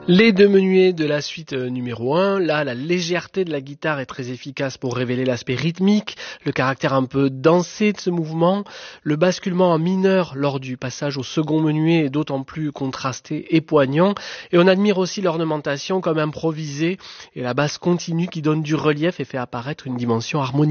Les deux menuets de la suite numéro 1, là la légèreté de la guitare est très efficace pour révéler l'aspect rythmique, le caractère un peu dansé de ce mouvement, le basculement en mineur lors du passage au second menuet est d'autant plus contrasté et poignant, et on admire aussi l'ornementation comme improvisée et la basse continue qui donne du relief et fait apparaître une dimension harmonique.